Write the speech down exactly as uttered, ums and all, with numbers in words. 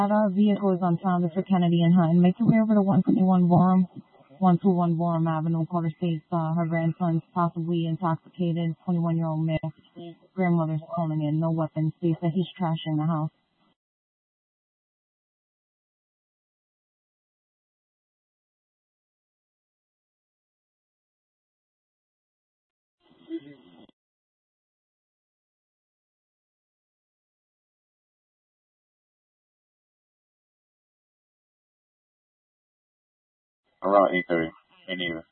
That vehicle is unfounded for Kennedy and Hunt. Make your way over to one twenty-one Borum, one twenty-one Borum Avenue. Caller states uh, her grandson's possibly intoxicated, twenty-one-year-old male. Grandmother's calling in, no weapons. States that he's trashing the house. Around eight thirty. Ain't even.